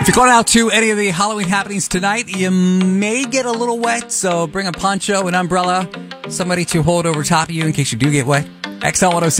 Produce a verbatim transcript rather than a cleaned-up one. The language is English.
you're going out to any of the Halloween happenings tonight, you may get a little wet, so bring a poncho, an umbrella, somebody to hold over top of you in case you do get wet. X L one oh six